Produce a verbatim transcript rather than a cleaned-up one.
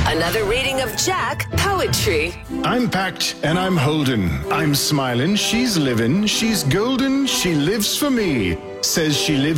Another reading of Jack Poetry. I'm packed and I'm holding. I'm smiling, she's living, she's golden, she lives for me. Says she lives